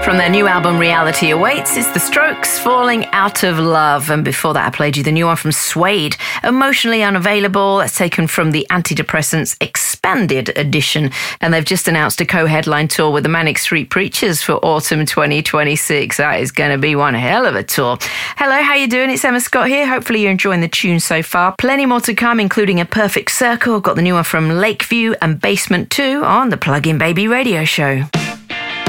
From their new album Reality Awaits, it's The Strokes, Falling Out of Love. And before that, I played you the new one from Suede, Emotionally Unavailable. That's taken from the Antidepressants Expanded Edition. And they've just announced a co-headline tour with the Manic Street Preachers for autumn 2026. That is going to be one hell of a tour. Hello, how you doing? It's Emma Scott here. Hopefully you're enjoying the tune so far. Plenty more to come, including A Perfect Circle. Got the new one from Lakeview and Basement 2 on the Plug-in Baby Radio Show.